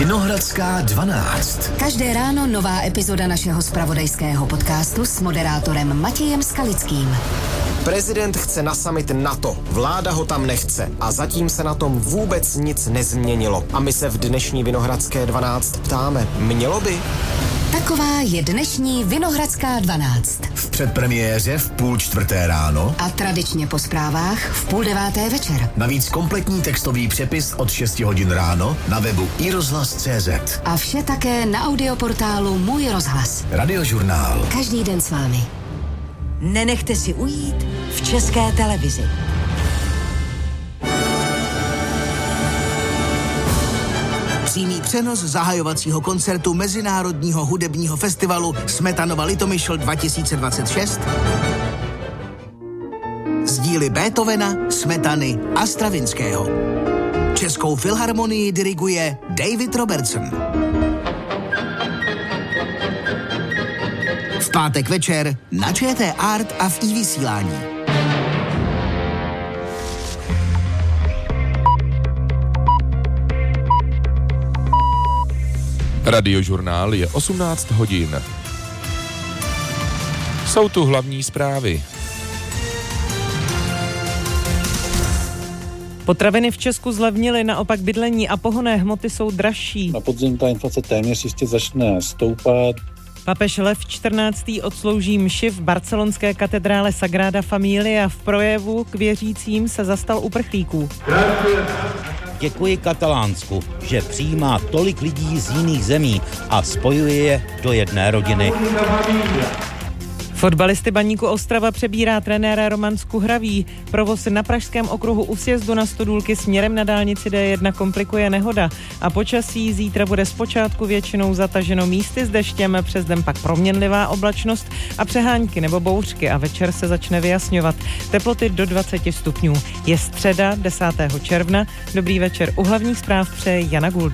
Vinohradská 12. Každé ráno nová epizoda našeho zpravodajského podcastu s moderátorem Matějem Skalickým. Prezident chce na summit NATO, vláda ho tam nechce a zatím se na tom vůbec nic nezměnilo. A my se v dnešní Vinohradské 12 ptáme, mělo by? Taková je dnešní Vinohradská 12. V předpremiéře v 3:30 ráno a tradičně po zprávách v 8:30 večer. Navíc kompletní textový přepis od 6 hodin ráno na webu iRozhlas.cz. A vše také na audioportálu Můj rozhlas. Radiožurnál. Každý den s vámi. Nenechte si ujít v České televizi. Přímý přenos zahajovacího koncertu Mezinárodního hudebního festivalu Smetanova Litomyšl 2026 z díly Beethovena, Smetany a Stravinského. Českou filharmonii diriguje David Robertson. V pátek večer na ČT Art a v iVysílání. Radiožurnál je 18 hodin. Jsou tu hlavní zprávy. Potraviny v Česku zlevnily, naopak bydlení a pohonné hmoty jsou dražší. Na podzim ta inflace téměř jistě začne stoupat. Papež Lev XIV. Odslouží mši v barcelonské katedrále Sagrada Familia. V projevu k věřícím se zastal uprchlíků. Děkuji Katalánsku, že přijímá tolik lidí z jiných zemí a spojuje je do jedné rodiny. Fotbalisty Baníku Ostrava přebírá trenér Roman Skuhravý. Provoz na pražském okruhu u sjezdu na Stodůlky směrem na dálnici D1 komplikuje nehoda. A počasí zítra bude zpočátku většinou zataženo místy s deštěm, přes den pak proměnlivá oblačnost a přehánky nebo bouřky a večer se začne vyjasňovat. Teploty do 20 stupňů. Je středa 10. června. Dobrý večer, u hlavních zpráv přeje Jana Gulda.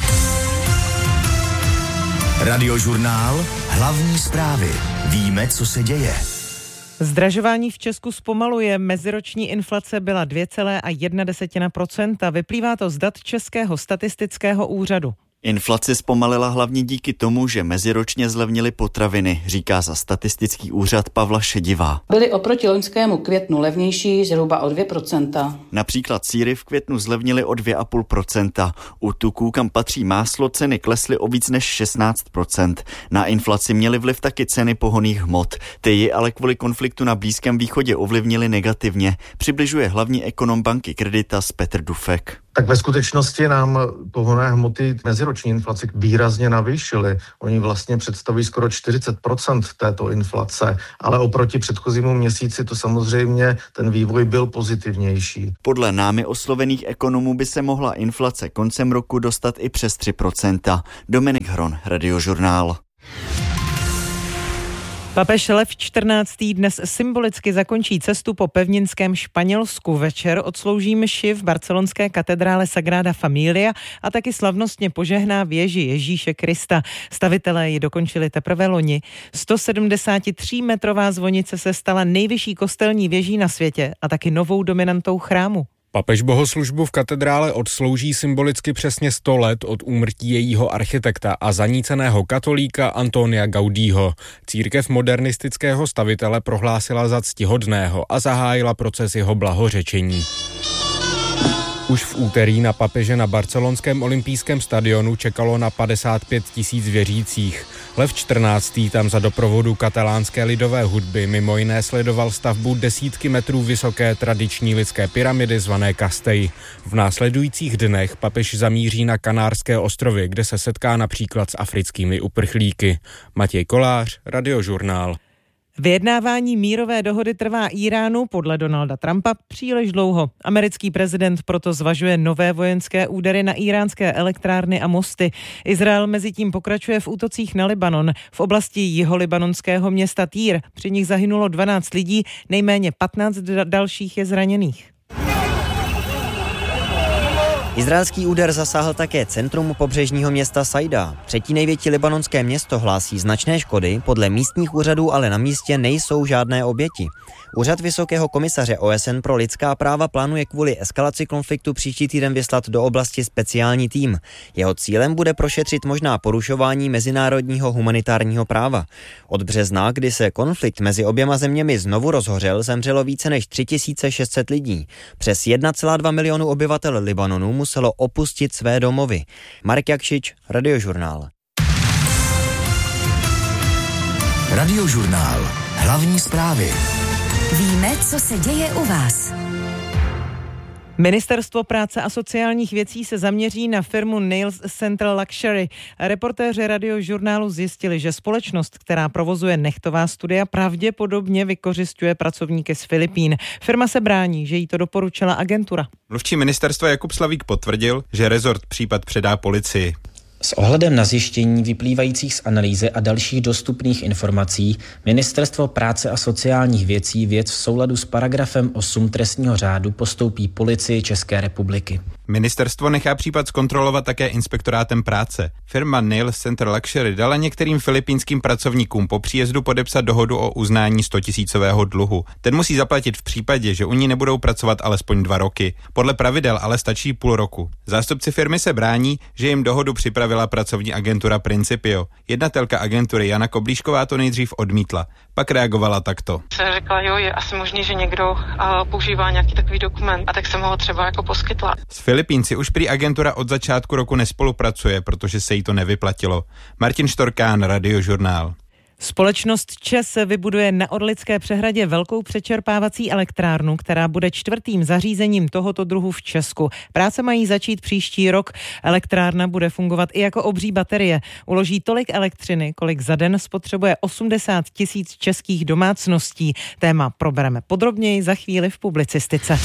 Radiožurnál. Hlavní zprávy. Víme, co se děje. Zdražování v Česku zpomaluje. Meziroční inflace byla 2,1%. Vyplývá to z dat Českého statistického úřadu. Inflace zpomalila hlavně díky tomu, že meziročně zlevnily potraviny, říká za statistický úřad Pavla Šedivá. Byly oproti loňskému květnu levnější zhruba o 2%. Například sýry v květnu zlevnily o 2,5%. U tuků, kam patří máslo, ceny klesly o víc než 16%. Na inflaci měly vliv taky ceny pohonných hmot. Ty ji ale kvůli konfliktu na Blízkém východě ovlivnily negativně, přibližuje hlavní ekonom banky Creditas Petr Dufek. Tak ve skutečnosti nám pohonné hmoty meziroční inflaci výrazně navýšily. Oni vlastně představují skoro 40% této inflace, ale oproti předchozímu měsíci to samozřejmě ten vývoj byl pozitivnější. Podle námi oslovených ekonomů by se mohla inflace koncem roku dostat i přes 3%. Dominik Hron, Radiožurnál. Papež Lev XIV. Dnes symbolicky zakončí cestu po pevninském Španělsku. Večer odslouží mši v barcelonské katedrále Sagrada Familia a taky slavnostně požehná věži Ježíše Krista. Stavitelé ji dokončili teprve loni. 173-metrová zvonice se stala nejvyšší kostelní věží na světě a taky novou dominantou chrámu. Papež bohoslužbu v katedrále odslouží symbolicky přesně 100 let od úmrtí jejího architekta a zaníceného katolíka Antonia Gaudího. Církev modernistického stavitele prohlásila za ctihodného a zahájila proces jeho blahořečení. Už v úterý na papeže na barcelonském olympijském stadionu čekalo na 55 000 věřících. Lev XIV. Tam za doprovodu katalánské lidové hudby mimo jiné sledoval stavbu desítky metrů vysoké tradiční lidské pyramidy zvané Castell. V následujících dnech papež zamíří na Kanárské ostrovy, kde se setká například s africkými uprchlíky. Matěj Kolář, Radiožurnál. Vyjednávání mírové dohody trvá Iránu podle Donalda Trumpa příliš dlouho. Americký prezident proto zvažuje nové vojenské údery na íránské elektrárny a mosty. Izrael mezitím pokračuje v útocích na Libanon. V oblasti jiholibanonského města Týr při nich zahynulo 12 lidí, nejméně 15 dalších je zraněných. Izraelský úder zasáhl také centrum pobřežního města Saida. Třetí největší libanonské město hlásí značné škody, podle místních úřadů ale na místě nejsou žádné oběti. Úřad Vysokého komisaře OSN pro lidská práva plánuje kvůli eskalaci konfliktu příští týden vyslat do oblasti speciální tým. Jeho cílem bude prošetřit možná porušování mezinárodního humanitárního práva. Od března, kdy se konflikt mezi oběma zeměmi znovu rozhořel, zemřelo více než 3600 lidí. Přes 1,2 milionu obyvatel Libanonu muselo opustit své domovy. Marek Jakšič, Radiožurnál. Radiožurnál. Hlavní zprávy. Víme, co se děje u vás. Ministerstvo práce a sociálních věcí se zaměří na firmu Nails Central Luxury. Reportéři Radiožurnálu zjistili, že společnost, která provozuje nechtová studia, pravděpodobně vykořisťuje pracovníky z Filipín. Firma se brání, že jí to doporučila agentura. Mluvčí ministerstva Jakub Slavík potvrdil, že rezort případ předá policii. S ohledem na zjištění vyplývajících z analýzy a dalších dostupných informací Ministerstvo práce a sociálních věcí věc v souladu s paragrafem 8 trestního řádu postoupí Policii České republiky. Ministerstvo nechá případ zkontrolovat také inspektorátem práce. Firma Nails Central Luxury dala některým filipínským pracovníkům po příjezdu podepsat dohodu o uznání 100 000 dluhu. Ten musí zaplatit v případě, že u ní nebudou pracovat alespoň 2 roky. Podle pravidel ale stačí půl roku. Zástupci firmy se brání, že jim dohodu připravila pracovní agentura Principio. Jednatelka agentury Jana Koblíšková to nejdřív odmítla, pak reagovala takto. Se řekla, jo, je asi možný, že někdo používá nějaký takový dokument, a tak jsem ho třeba jako poskytla. S Filipínci už prý agentura od začátku roku nespolupracuje, protože se jí to nevyplatilo. Martin Štorkán, Radiožurnál. Společnost ČEZ vybuduje na Orlické přehradě velkou přečerpávací elektrárnu, která bude 4. zařízením tohoto druhu v Česku. Práce mají začít příští rok. Elektrárna bude fungovat i jako obří baterie. Uloží tolik elektřiny, kolik za den spotřebuje 80 000 českých domácností. Téma probereme podrobněji za chvíli v publicistice.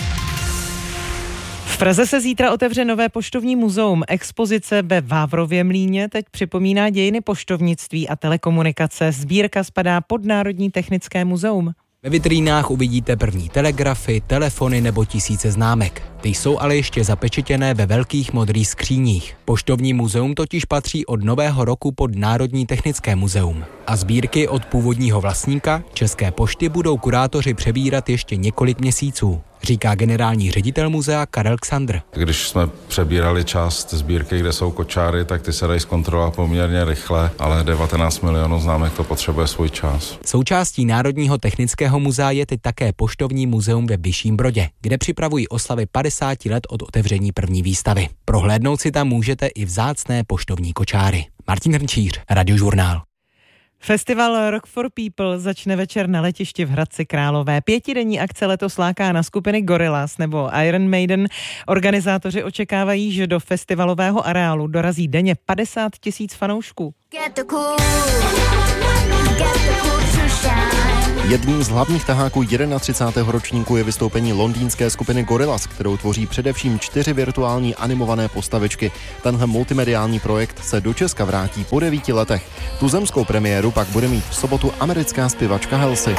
V Praze se zítra otevře nové poštovní muzeum. Expozice ve Vávrově mlýně teď připomíná dějiny poštovnictví a telekomunikace. Sbírka spadá pod Národní technické muzeum. Ve vitrínách uvidíte první telegrafy, telefony nebo tisíce známek. Ty jsou ale ještě zapečetěné ve velkých modrých skříních. Poštovní muzeum totiž patří od nového roku pod Národní technické muzeum. A sbírky od původního vlastníka, České pošty, budou kurátoři přebírat ještě několik měsíců, říká generální ředitel muzea Karel Ksandr. Když jsme přebírali část sbírky, kde jsou kočáry, tak ty se dají zkontrolovat poměrně rychle, ale 19 milionů známek to potřebuje svůj čas. Součástí Národního technického muzea je teď také poštovní muzeum ve Vyšším Brodě, kde připravují oslavy 50 let od otevření první výstavy. Prohlédnout si tam můžete i vzácné poštovní kočáry. Martin Hrnčíř, Radiožurnál. Festival Rock for People začne večer na letišti v Hradci Králové. 5denní akce letos láká na skupiny Gorillaz nebo Iron Maiden. Organizátoři očekávají, že do festivalového areálu dorazí denně 50 000 fanoušků. Jedním z hlavních taháků 31. ročníku je vystoupení londýnské skupiny Gorillaz, kterou tvoří především 4 virtuální animované postavičky. Tenhle multimediální projekt se do Česka vrátí po 9 letech. Tu zemskou premiéru pak bude mít v sobotu americká zpěvačka Halsey.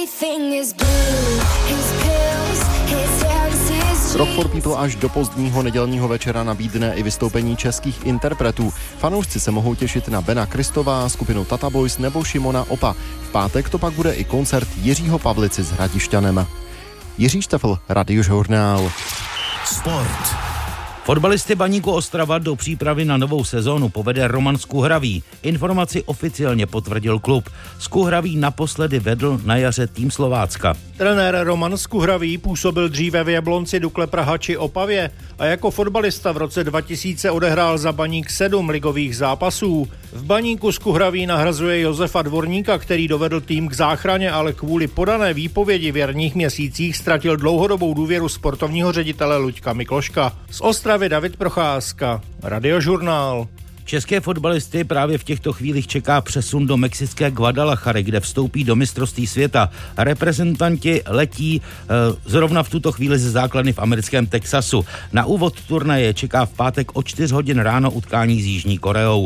Rock for People až do pozdního nedělního večera nabídne i vystoupení českých interpretů. Fanoušci se mohou těšit na Bena Kristová, skupinu Tata Boys nebo Šimona Opa. V pátek to pak bude i koncert Jiřího Pavlici s Hradišťanem. Jiří Štefl, Radiožurnál. Sport. Fotbalisty Baníku Ostrava do přípravy na novou sezónu povede Roman Skuhravý. Informaci oficiálně potvrdil klub. Skuhravý naposledy vedl na jaře tým Slovácka. Trenér Roman Skuhravý působil dříve v Jablonci, Dukle Praha či Opavě a jako fotbalista v roce 2000 odehrál za Baník 7 ligových zápasů. V Baníku Skuhravý nahrazuje Josefa Dvorníka, který dovedl tým k záchraně, ale kvůli podané výpovědi v jarních měsících ztratil dlouhodobou důvěru sportovního ředitele Luďka Mikloška. Z Ostravy David Procházka, Radiožurnál. České fotbalisty právě v těchto chvílích čeká přesun do mexické Guadalajary, kde vstoupí do mistrovství světa. Reprezentanti letí zrovna v tuto chvíli ze základny v americkém Texasu. Na úvod turnaje čeká v pátek o 4 hodin ráno utkání s Jižní Koreou.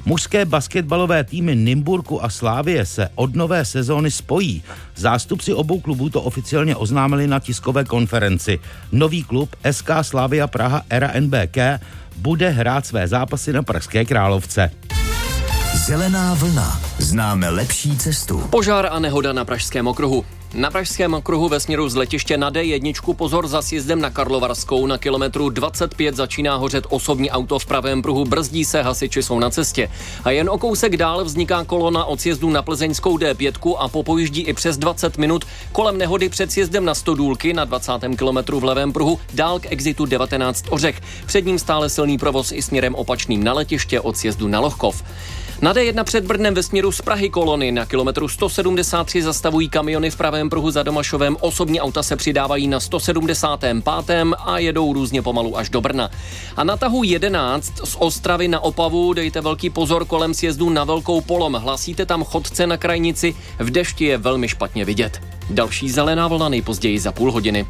Mužské basketbalové týmy Nymburku a Slavie se od nové sezóny spojí. Zástupci obou klubů to oficiálně oznámili na tiskové konferenci. Nový klub SK Slavia Praha Era NBK bude hrát své zápasy na Pražské Královce. Zelená vlna. Známe lepší cestu. Požár a nehoda na Pražském okruhu. Na Pražském okruhu ve směru z letiště na D1 pozor za sjezdem na Karlovarskou. Na kilometru 25 začíná hořet osobní auto v pravém pruhu, brzdí se, hasiči jsou na cestě. A jen o kousek dál vzniká kolona od sjezdu na Plzeňskou D5 a popojíždí i přes 20 minut kolem nehody před sjezdem na Stodůlky na 20. kilometru v levém pruhu dál k exitu 19 Ořech. Před ním stále silný provoz i směrem opačným na letiště od sjezdu na Lohkov. Na D1 před Brnem ve směru z Prahy kolony na kilometru 173 zastavují kamiony v pravém pruhu za Domašovem, osobní auta se přidávají na 175. a jedou různě pomalu až do Brna. A na tahu 11 z Ostravy na Opavu dejte velký pozor kolem sjezdu na Velkou Polom. Hlasíte tam chodce na krajnici, v dešti je velmi špatně vidět. Další zelená vlna nejpozději za půl hodiny.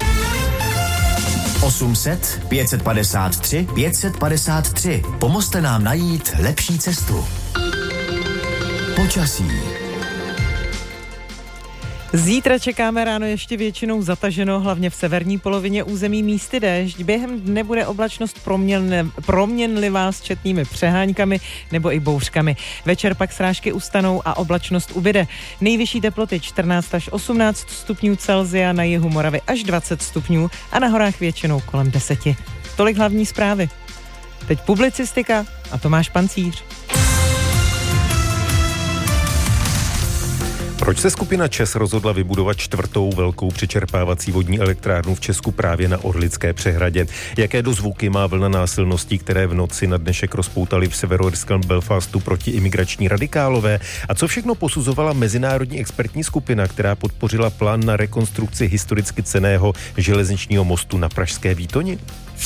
800 553 553. Pomozte nám najít lepší cestu. Počasí. Zítra čekáme ráno ještě většinou zataženo, hlavně v severní polovině území místy déšť. Během dne bude oblačnost proměnlivá s četnými přeháňkami nebo i bouřkami. Večer pak srážky ustanou a oblačnost ubyde. Nejvyšší teploty 14 až 18 stupňů Celsia, na jihu Moravy až 20 stupňů a na horách většinou kolem 10. Tolik hlavní zprávy. Teď publicistika a Tomáš Pancíř. Proč se skupina ČEZ rozhodla vybudovat 4. velkou přečerpávací vodní elektrárnu v Česku právě na Orlické přehradě? Jaké dozvuky má vlna násilností, které v noci na dnešek rozpoutali v severoirském Belfastu protiimigrační radikálové? A co všechno posuzovala mezinárodní expertní skupina, která podpořila plán na rekonstrukci historicky cenného železničního mostu na pražské Výtoni?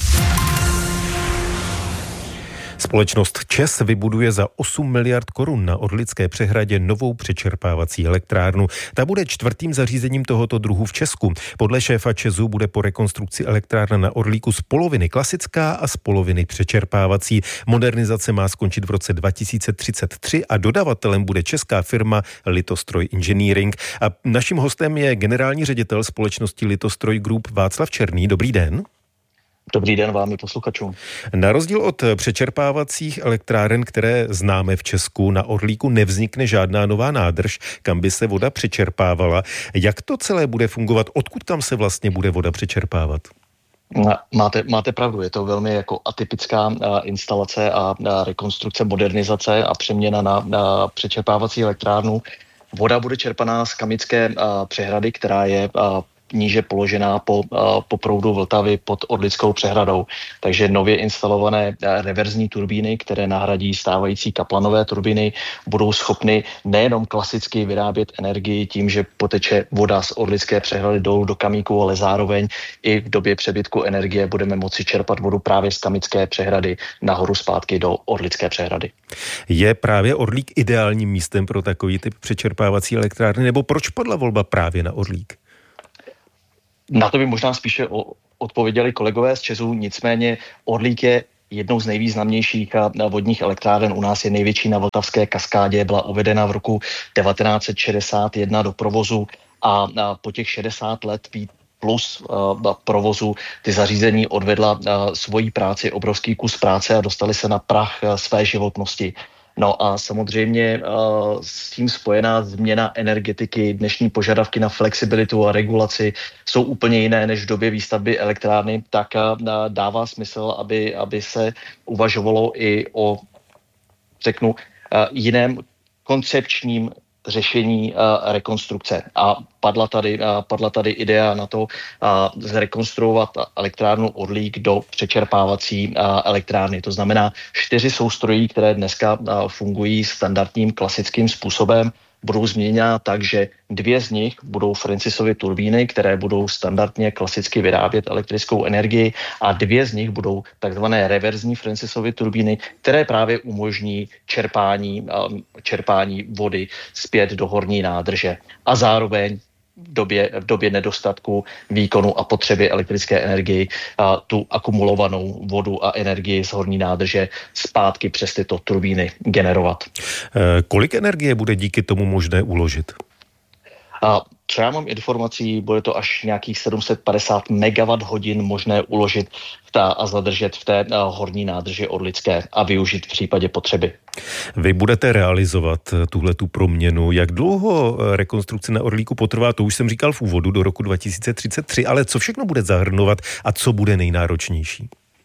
Společnost ČEZ vybuduje za 8 miliard korun na Orlické přehradě novou přečerpávací elektrárnu. Ta bude 4. zařízením tohoto druhu v Česku. Podle šéfa ČEZu bude po rekonstrukci elektrárna na Orlíku z poloviny klasická a z poloviny přečerpávací. Modernizace má skončit v roce 2033 a dodavatelem bude česká firma Litostroj Engineering. A naším hostem je generální ředitel společnosti Litostroj Group Václav Černý. Dobrý den. Dobrý den vám i posluchačům. Na rozdíl od přečerpávacích elektráren, které známe v Česku, na Orlíku nevznikne žádná nová nádrž, kam by se voda přečerpávala. Jak to celé bude fungovat? Odkud tam se vlastně bude voda přečerpávat? Máte pravdu, je to velmi jako atypická instalace a rekonstrukce, modernizace a přeměna na přečerpávací elektrárnu. Voda bude čerpaná z Kamické přehrady, která je níže položená po proudu Vltavy pod Orlickou přehradou. Takže nově instalované reverzní turbíny, které nahradí stávající kaplanové turbíny, budou schopny nejenom klasicky vyrábět energii tím, že poteče voda z Orlické přehrady dolů do Kamíku, ale zároveň i v době přebytku energie budeme moci čerpat vodu právě z Kamické přehrady nahoru zpátky do Orlické přehrady. Je právě Orlík ideálním místem pro takový typ přečerpávací elektrárny, nebo proč padla volba právě na Orlík? Na to by možná spíše odpověděli kolegové z ČEZu, nicméně Orlík je jednou z nejvýznamnějších vodních elektráren. U nás je největší na Vltavské kaskádě, byla uvedena v roku 1961 do provozu a po těch 60 let plus provozu ty zařízení odvedla svoji práci, obrovský kus práce a dostali se na prah své životnosti. No a samozřejmě s tím spojená změna energetiky, dnešní požadavky na flexibilitu a regulaci jsou úplně jiné než v době výstavby elektrárny, tak dává smysl, aby se uvažovalo i o, jiném koncepčním řešení rekonstrukce. A padla tady idea na to zrekonstruovat elektrárnu Orlík do přečerpávací elektrárny. To znamená 4 soustrojí, které dneska fungují standardním klasickým způsobem, budou změněna tak, že 2 z nich budou Francisovy turbíny, které budou standardně klasicky vyrábět elektrickou energii a 2 z nich budou takzvané reverzní Francisovy turbíny, které právě umožní čerpání vody zpět do horní nádrže. A zároveň v době nedostatku výkonu a potřeby elektrické energie tu akumulovanou vodu a energii z horní nádrže zpátky přes tyto turbíny generovat. Kolik energie bude díky tomu možné uložit? Co já mám informací, bude to až nějakých 750 MWh možné uložit a zadržet v té horní nádrži Orlické a využít v případě potřeby. Vy budete realizovat tuhletu proměnu. Jak dlouho rekonstrukce na Orlíku potrvá? To už jsem říkal v úvodu, do roku 2033, ale co všechno bude zahrnovat a co bude nejnáročnější?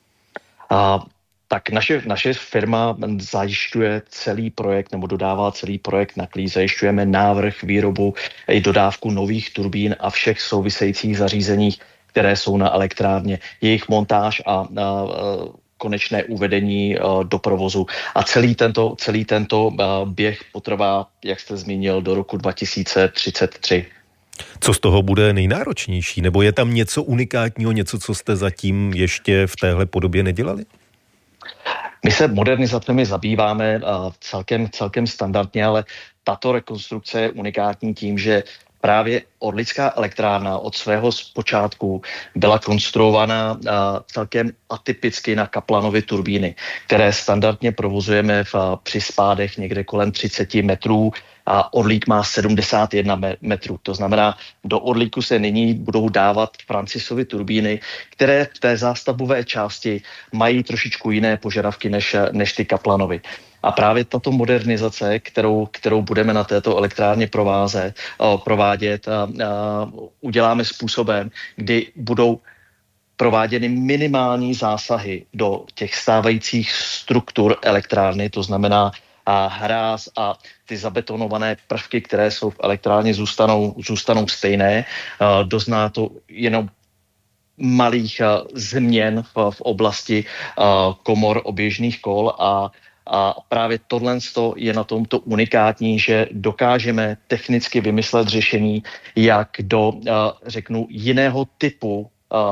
Tak naše firma zajišťuje celý projekt nebo dodává celý projekt na klíč. Zajišťujeme návrh, výrobu i dodávku nových turbín a všech souvisejících zařízení, které jsou na elektrárně, jejich montáž a konečné uvedení do provozu. A celý tento běh potrvá, jak jste zmínil, do roku 2033. Co z toho bude nejnáročnější? Nebo je tam něco unikátního, něco, co jste zatím ještě v téhle podobě nedělali? My se modernizacemi zabýváme celkem standardně, ale tato rekonstrukce je unikátní tím, že právě Orlická elektrárna od svého počátku byla konstruovaná celkem atypicky na Kaplanovy turbíny, které standardně provozujeme při spádech někde kolem 30 metrů a Orlík má 71 metrů. To znamená, do Orlíku se nyní budou dávat Francisovy turbíny, které v té zástavbové části mají trošičku jiné požadavky než ty Kaplanovy. A právě tato modernizace, kterou budeme na této elektrárně provádět, uděláme způsobem, kdy budou prováděny minimální zásahy do těch stávajících struktur elektrárny, to znamená hráz a ty zabetonované prvky, které jsou v elektrárně, zůstanou stejné. Dozná to jenom malých změn v oblasti komor oběžných kol a právě tohle je na tomto unikátní, že dokážeme technicky vymyslet řešení, jak do, jiného typu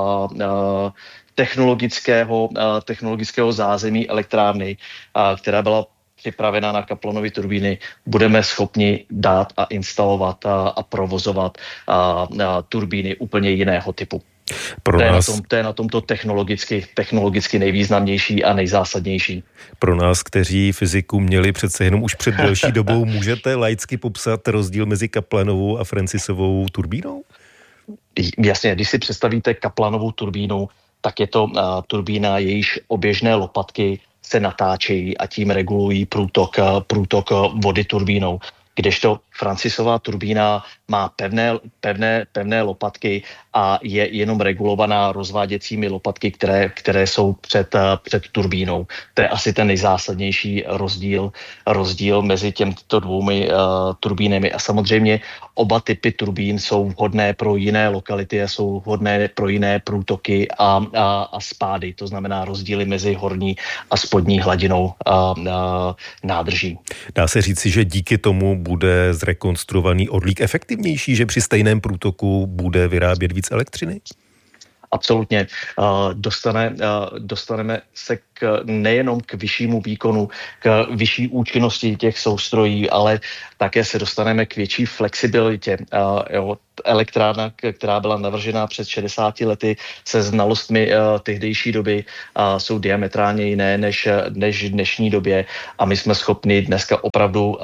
technologického zázemí elektrárny, která byla připravena na Kaplanovy turbíny, budeme schopni dát a instalovat a provozovat turbíny úplně jiného typu. To je na tomto technologicky nejvýznamnější a nejzásadnější. Pro nás, kteří fyziku měli přece jenom už před delší dobou, můžete laicky popsat rozdíl mezi Kaplanovou a Francisovou turbínou? Jasně, když si představíte Kaplanovou turbínu, tak je to turbína, jejíž oběžné lopatky se natáčejí a tím regulují průtok vody turbínou. Kdežto Francisová turbína má pevné lopatky a je jenom regulovaná rozváděcími lopatky, které jsou před turbínou. To je asi ten nejzásadnější rozdíl mezi těmito dvoumi turbínami. A samozřejmě oba typy turbín jsou vhodné pro jiné lokality a jsou vhodné pro jiné průtoky a spády. To znamená rozdíly mezi horní a spodní hladinou nádrží. Dá se říci, že díky tomu bude zrekonstruovaný Orlík efektivnější, že při stejném průtoku bude vyrábět víc elektřiny? Absolutně. Dostaneme se nejenom k vyššímu výkonu, k vyšší účinnosti těch soustrojí, ale také se dostaneme k větší flexibilitě. Elektrárna, která byla navržená před 60 lety se znalostmi tehdejší doby, jsou diametrálně jiné než v dnešní době a my jsme schopni dneska opravdu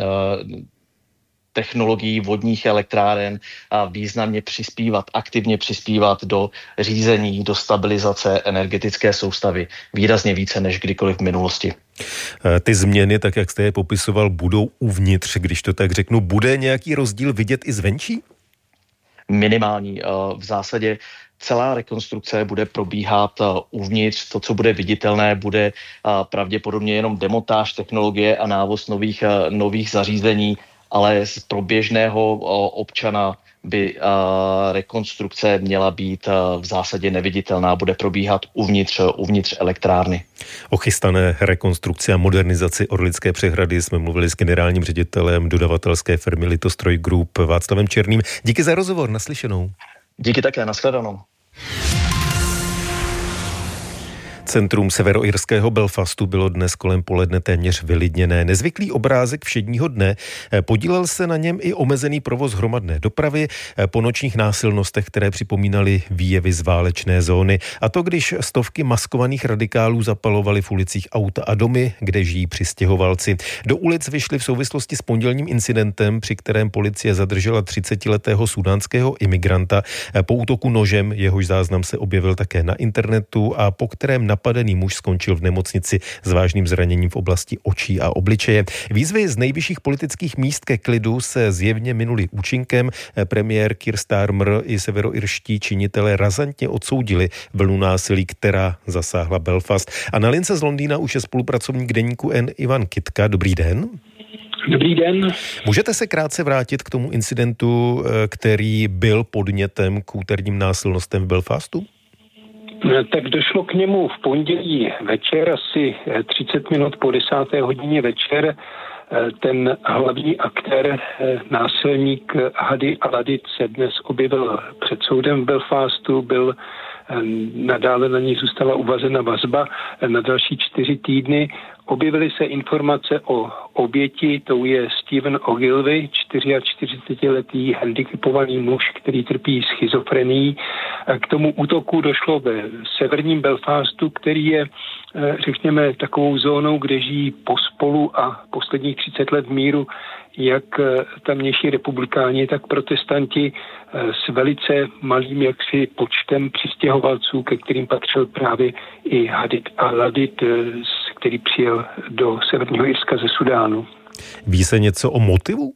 technologií vodních elektráren a významně aktivně přispívat do řízení, do stabilizace energetické soustavy výrazně více než kdykoliv v minulosti. Ty změny, tak jak jste je popisoval, budou uvnitř, když to tak řeknu. Bude nějaký rozdíl vidět i zvenčí? Minimální. V zásadě celá rekonstrukce bude probíhat uvnitř. To, co bude viditelné, bude pravděpodobně jenom demontáž technologie a návoz nových zařízení, ale pro běžného občana by rekonstrukce měla být v zásadě neviditelná, bude probíhat uvnitř elektrárny. O chystané rekonstrukci a modernizaci Orlické přehrady jsme mluvili s generálním ředitelem dodavatelské firmy Litostroj Group Václavem Černým. Díky za rozhovor, naslyšenou. Díky také, nashledanou. Centrum severoirského Belfastu bylo dnes kolem poledne téměř vylidněné. Nezvyklý obrázek všedního dne, podílel se na něm i omezený provoz hromadné dopravy po nočních násilnostech, které připomínaly výjevy z válečné zóny. A to, když stovky maskovaných radikálů zapalovaly v ulicích auta a domy, kde žijí přistěhovalci. Do ulic vyšli v souvislosti s pondělním incidentem, při kterém policie zadržela 30letého sudánského imigranta po útoku nožem, jehož záznam se objevil také na internetu a po kterém napadený muž skončil v nemocnici s vážným zraněním v oblasti očí a obličeje. Výzvy z nejvyšších politických míst ke klidu se zjevně minuly účinkem. Premiér Keir Starmer i severoirští činitelé razantně odsoudili vlnu násilí, která zasáhla Belfast. A na lince z Londýna už je spolupracovník deníku N Ivan Kytka. Dobrý den. Dobrý den. Můžete se krátce vrátit k tomu incidentu, který byl podnětem k úterním násilnostem v Belfastu? Tak došlo k němu v pondělí večer, asi 30 minut po 10. hodině večer. Ten hlavní aktér, násilník Hadi Al-Adid, se dnes objevil před soudem v Belfastu, byl nadále na něj zůstala uvazena vazba na další 4 týdny. Objevily se informace o oběti, tou je Stephen Ogilvy, 44letý handicapovaný muž, který trpí schizofrenií. K tomu útoku došlo ve severním Belfastu, který je, řekněme, takovou zónou, kde žijí pospolu a posledních 30 let v míru jak tamnější republikáni, tak protestanti s velice malým jaksi počtem přistěhovalců, ke kterým patřil právě i Hadi Al-Adid, který přijel do Severního Irska ze Sudánu. Ví se něco o motivu?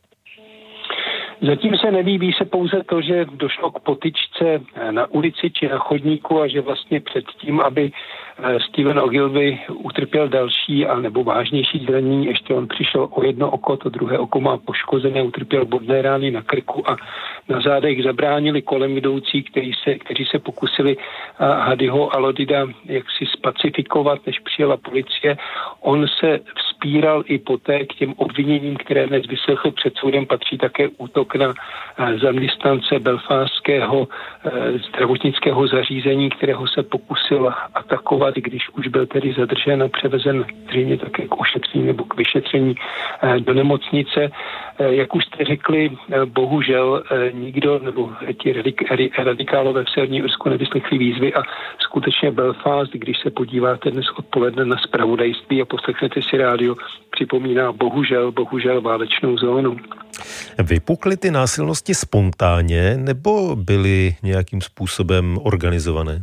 Zatím se neví, ví se pouze to, že došlo k potyčce na ulici či na chodníku a že vlastně předtím, aby Stephen Ogilvy utrpěl další a nebo vážnější zranění, ještě on přišel o jedno oko, to druhé oko má poškozené, utrpěl bodné rány na krku a na zádech zabránili kolem jdoucí, kteří se pokusili Hadiho Al-Adida jaksi spacifikovat, než přijela policie. On se vzpíral i poté k těm obviněním, které dnes vyslechl před soudem, patří také útok na zaměstnance belfastského zdravotnického zařízení, kterého se pokusil atakovat, když už byl tedy zadržen a převezen zřejmě také k ošetření nebo k vyšetření do nemocnice. Jak už jste řekli, bohužel nikdo nebo ti radikálové v Severním Irsku nevyslechli výzvy a skutečně Belfast, když se podíváte dnes odpoledne na zpravodajství a poslechnete si rádio, připomíná bohužel válečnou zónu. Vypukly ty násilnosti spontánně nebo byly nějakým způsobem organizované?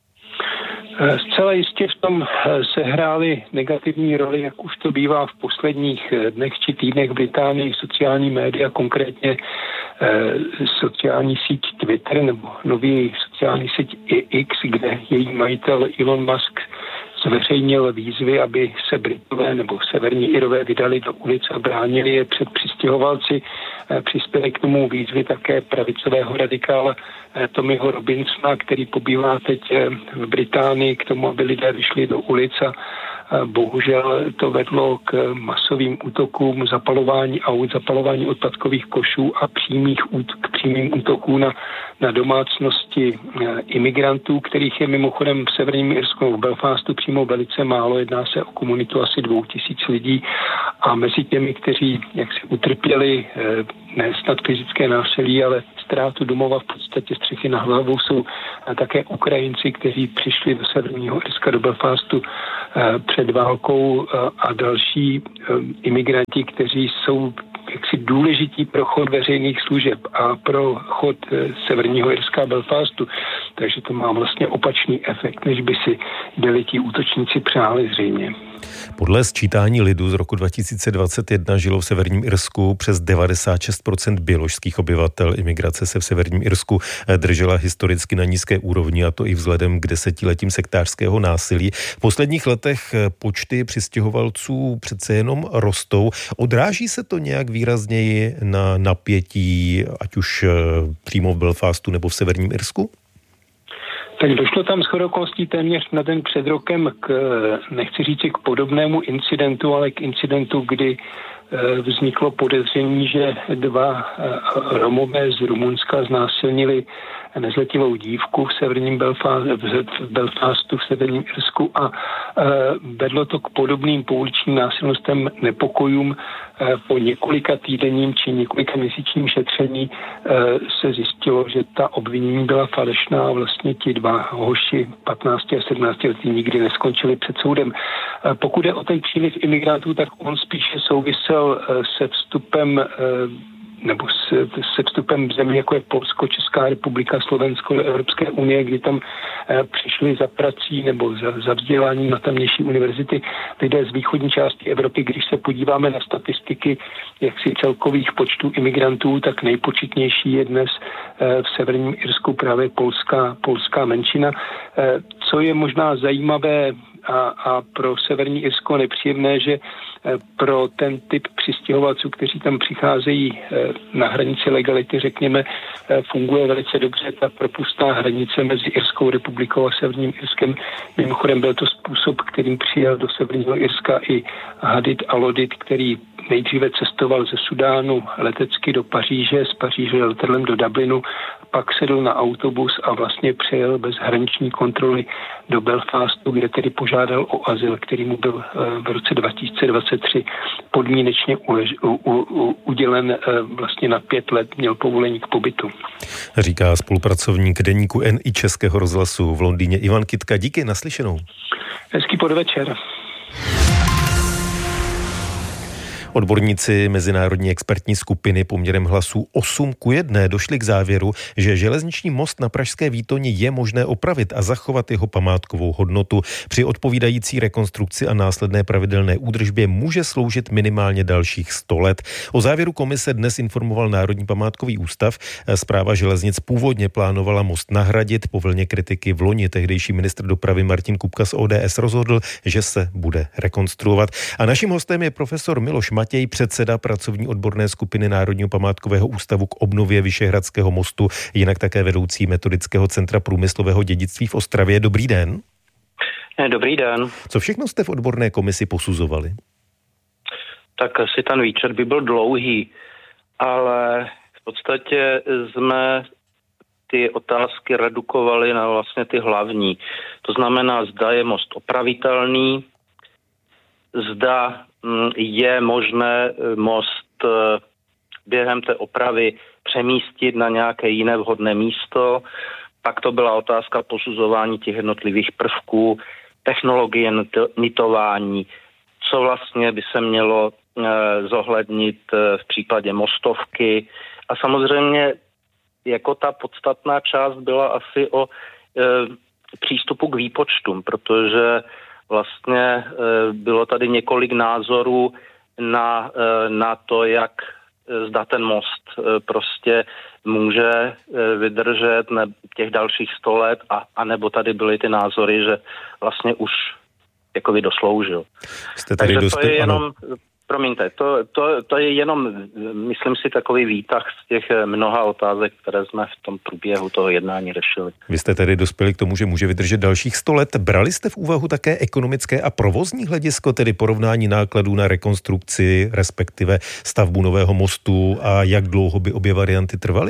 Zcela jistě v tom sehrály negativní roli, jak už to bývá v posledních dnech či týdnech v Británii, sociální média, konkrétně sociální síť Twitter nebo nový sociální síť X, kde její majitel Elon Musk zveřejnil výzvy, aby se Britové nebo severní Irové vydali do ulic a bránili je před přistěhovalci. Přispěli k tomu výzvy také pravicového radikála Tommyho Robinsona, který pobývá teď v Británii, k tomu, aby lidé vyšli do ulic a bohužel to vedlo k masovým útokům, zapalování aut, zapalování odpadkových košů a k přímým útokům na domácnosti imigrantů, kterých je mimochodem v Severním Irsku v Belfastu přímo velice málo. Jedná se o komunitu asi 2000 lidí a mezi těmi, kteří jaksi utrpěli ne snad fyzické násilí, ale ztrátu domova, v podstatě střechy na hlavu, jsou také Ukrajinci, kteří přišli do Severního Irska, do Belfastu před válkou a další imigranti, kteří jsou jaksi důležití pro chod veřejných služeb a pro chod Severního Irska a Belfastu. Takže to má vlastně opačný efekt, než by si byli ti útočníci přáli zřejmě. Podle sčítání lidu z roku 2021 žilo v Severním Irsku přes 96% běložských obyvatel. Imigrace se v Severním Irsku držela historicky na nízké úrovni, a to i vzhledem k desetiletím sektářského násilí. V posledních letech počty přistěhovalců přece jenom rostou. Odráží se to nějak výrazněji na napětí, ať už přímo v Belfastu nebo v Severním Irsku? Tak došlo tam shodou okolností téměř na den před rokem nechci říct k podobnému incidentu, ale k incidentu, kdy vzniklo podezření, že 2 Romové z Rumunska znásilnili nezletilou dívku v severním Belfastu v severním Irsku a vedlo to k podobným pouličním násilnostem, nepokojům. Po několika týdenním či několika měsíčním šetření se zjistilo, že ta obvinění byla falešná a vlastně ti dva hoši 15 a 17 letí nikdy neskončili před soudem. Pokud je o ten příliv imigrantů, tak on spíše souvisel se vstupem se vstupem zemí, jako je Polsko, Česká republika, Slovensko do Evropské unie, kdy tam přišli za prací nebo za vzděláním na tamnější univerzity lidé z východní části Evropy. Když se podíváme na statistiky jaksi celkových počtů imigrantů, tak nejpočetnější je dnes v severním Irsku právě polská menšina. Co je možná zajímavé a pro severní Irsko nepříjemné, že pro ten typ přistěhovalců, kteří tam přicházejí na hranici legality, řekněme, funguje velice dobře ta propustná hranice mezi Irskou republikou a severním Irskem. Mimochodem byl to způsob, kterým přijel do severního Irska i Hadid Al-Odid, který nejdříve cestoval ze Sudánu letecky do Paříže, z Paříže letadlem do Dublinu, pak sedl na autobus a vlastně přejel bez hraniční kontroly do Belfastu, kde tedy požádal o azyl, který mu byl v roce 2023 podmínečně udělen vlastně na 5 let, měl povolení k pobytu. Říká spolupracovník deníku N i Českého rozhlasu v Londýně Ivan Kytka. Díky, naslyšenou. Hezký podvečer. Odborníci mezinárodní expertní skupiny poměrem hlasů 8:1 došli k závěru, že železniční most na pražské Výtoni je možné opravit a zachovat jeho památkovou hodnotu. Při odpovídající rekonstrukci a následné pravidelné údržbě může sloužit minimálně dalších 100 let. O závěru komise dnes informoval Národní památkový ústav. Správa železnic původně plánovala most nahradit. Po vlně kritiky v loni tehdejší ministr dopravy Martin Kupka z ODS rozhodl, že se bude rekonstruovat. A naším hostem je profesor Miloš Matěj, předseda pracovní odborné skupiny Národního památkového ústavu k obnově Vyšehradského mostu, jinak také vedoucí Metodického centra průmyslového dědictví v Ostravě. Dobrý den. Dobrý den. Co všechno jste v odborné komisi posuzovali? Tak asi ten výčet by byl dlouhý, ale v podstatě jsme ty otázky redukovali na vlastně ty hlavní. To znamená, zda je most opravitelný, zda je možné most během té opravy přemístit na nějaké jiné vhodné místo. Pak to byla otázka posuzování těch jednotlivých prvků, technologie nitování, co vlastně by se mělo zohlednit v případě mostovky. A samozřejmě jako ta podstatná část byla asi o přístupu k výpočtům, protože vlastně bylo tady několik názorů na to, jak zda ten most prostě může vydržet těch dalších 100 let, anebo tady byly ty názory, že vlastně už jakoby dosloužil. Takže to je jenom, promiňte, to je jenom, myslím si, takový výtah z těch mnoha otázek, které jsme v tom průběhu toho jednání řešili. Vy jste tedy dospěli k tomu, že může vydržet dalších 100 let. Brali jste v úvahu také ekonomické a provozní hledisko, tedy porovnání nákladů na rekonstrukci, respektive stavbu nového mostu a jak dlouho by obě varianty trvaly?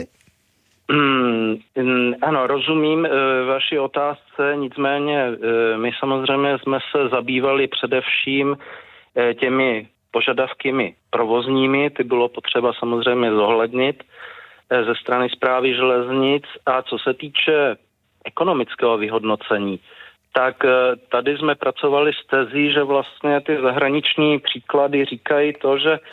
Ano, rozumím vaší otázce, nicméně my samozřejmě jsme se zabývali především těmi požadavky provozními, ty bylo potřeba samozřejmě zohlednit ze strany Správy železnic, a co se týče ekonomického vyhodnocení, tak tady jsme pracovali s tezí, že vlastně ty zahraniční příklady říkají to, že